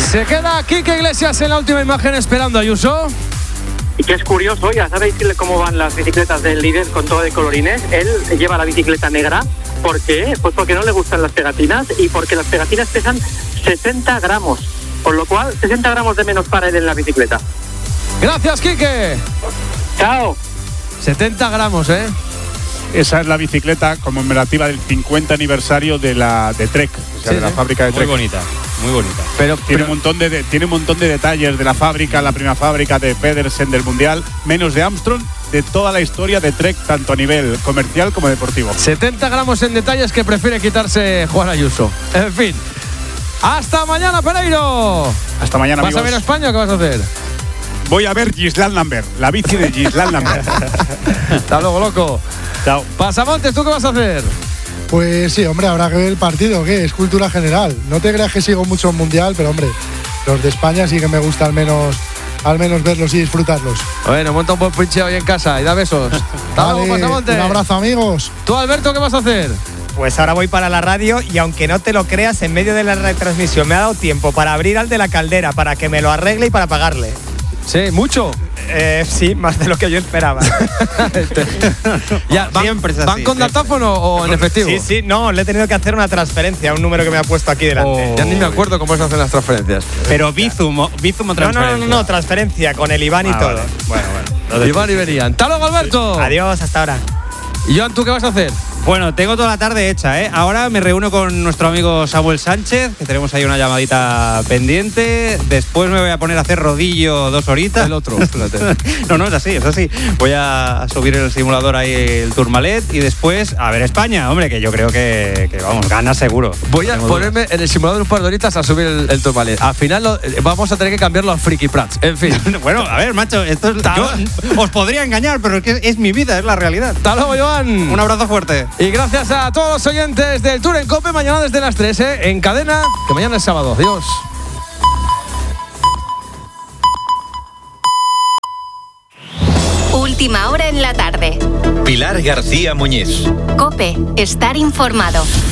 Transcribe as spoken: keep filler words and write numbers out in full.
Se queda Quique Iglesias en la última imagen esperando a Ayuso. Y que es curioso, ya sabéis cómo van las bicicletas del líder con todo de colorines. Él lleva la bicicleta negra. ¿Por qué? Pues porque no le gustan las pegatinas y porque las pegatinas pesan sesenta gramos. Con lo cual, sesenta gramos de menos para él en la bicicleta. Gracias, Quique. Chao. setenta gramos, ¿eh? Esa es la bicicleta conmemorativa del cincuenta aniversario de la de Trek, o sea, sí, de la sí. fábrica de Muy Trek. bonita, muy bonita. Pero, Tiene, pero un montón de, de, tiene un montón de detalles de la fábrica, la primera fábrica de Pedersen del Mundial, menos de Armstrong, de toda la historia de Trek, tanto a nivel comercial como deportivo. setenta gramos en detalles que prefiere quitarse Juan Ayuso. En fin. ¡Hasta mañana, Pereiro! Hasta mañana, ¿Vas amigos. a ver a España o qué vas a hacer? Voy a ver Gisland Lambert, la bici de Gisland Lambert. Hasta luego, loco. Chao. Pasamontes, ¿tú qué vas a hacer? Pues sí, hombre, habrá que ver el partido, que es cultura general. No te creas que sigo mucho el Mundial, pero hombre, los de España sí que me gusta al menos, al menos verlos y disfrutarlos. Bueno, monta un buen pinche hoy en casa y da besos. Hasta Vale, luego, Pasamontes. un abrazo, amigos. ¿Tú, Alberto, qué vas a hacer? Pues ahora voy para la radio y aunque no te lo creas, en medio de la retransmisión me ha dado tiempo para abrir al de la caldera, para que me lo arregle y para pagarle. Sí, mucho. Eh, sí, más de lo que yo esperaba. ya, ¿van, Siempre es así, ¿van con siempre. datáfono o en efectivo? Sí, sí, no, le he tenido que hacer una transferencia a un número que me ha puesto aquí delante. Oh, ya ni me acuerdo cómo se hacen las transferencias. Pero Bizum, Bizum o No, no, transferencia. no, no, transferencia con el Iván y Ah, todo. vale. Bueno, bueno. Iván y venían. ¡Hasta luego, Alberto! Adiós, hasta ahora. Y Joan, ¿tú qué vas a hacer? Bueno, tengo toda la tarde hecha, ¿eh? Ahora me reúno con nuestro amigo Samuel Sánchez, que tenemos ahí una llamadita pendiente. Después me voy a poner a hacer rodillo dos horitas. El otro, espérate. no, no, es así, es así. Voy a subir en el simulador ahí el Tourmalet y después a ver España, hombre, que yo creo que, que vamos, gana seguro. Voy a No tengo ponerme en el simulador un par de horitas a subir el, el Tourmalet. Al final lo- vamos a tener que cambiarlo a Friki Prats. En fin. dudas. Bueno, a ver, macho, esto es, yo os podría engañar, pero es que es mi vida, es la realidad. Hasta luego, Joan. Un abrazo fuerte. Y gracias a todos los oyentes del Tour en Cope. Mañana desde las tres, ¿eh? En cadena, que mañana es sábado. Adiós. Última hora en la tarde. Pilar García Muñiz. Cope, estar informado.